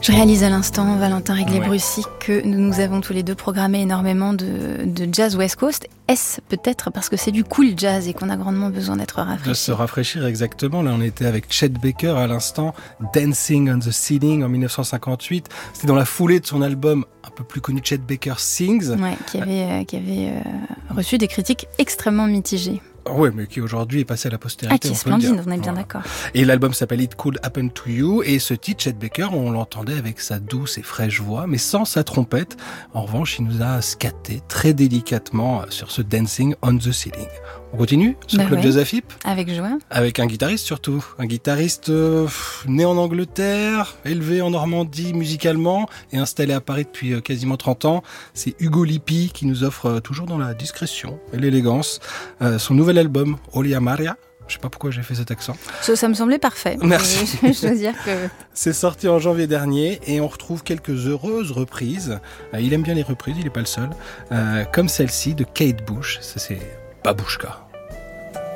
Je réalise à l'instant, Valentin Réglé-Brussy, que nous avons tous les deux programmé énormément de jazz West Coast. Est-ce peut-être parce que c'est du cool jazz et qu'on a grandement besoin d'être rafraîchi? De se rafraîchir, exactement. Là, on était avec Chet Baker à l'instant, Dancing on the Ceiling en 1958. C'était dans la foulée de son album un peu plus connu, Chet Baker Sings. Ouais, qui avait reçu des critiques extrêmement mitigées. Oui, mais qui aujourd'hui est passé à la postérité. Qui est splendide, on est bien d'accord. Et l'album s'appelle It Could Happen to You. Et ce titre, Chet Baker, on l'entendait avec sa douce et fraîche voix, mais sans sa trompette. En revanche, il nous a scatté très délicatement sur ce Dancing on the Ceiling. On continue sur Club Jazz AFIP. Avec joie. Avec un guitariste surtout. Un guitariste né en Angleterre, élevé en Normandie musicalement et installé à Paris depuis quasiment 30 ans. C'est Hugo Lippi qui nous offre toujours dans la discrétion et l'élégance son nouvel album, Olia Maria. Je sais pas pourquoi j'ai fait cet accent. Ça me semblait parfait. Merci. Je dois dire que... C'est sorti en janvier dernier et on retrouve quelques heureuses reprises. Il aime bien les reprises, il est pas le seul. Comme celle-ci de Kate Bush. Ça c'est Babouchka.